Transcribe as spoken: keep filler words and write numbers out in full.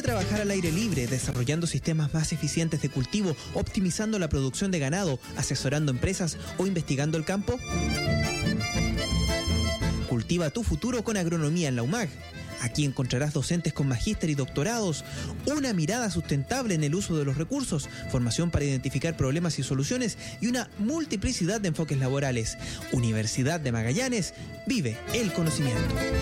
trabajar al aire libre, desarrollando sistemas más eficientes de cultivo, optimizando la producción de ganado, asesorando empresas o investigando el campo? Cultiva tu futuro con agronomía en la U M A G. Aquí encontrarás docentes con magíster y doctorados, una mirada sustentable en el uso de los recursos, formación para identificar problemas y soluciones y una multiplicidad de enfoques laborales. Universidad de Magallanes, vive el conocimiento.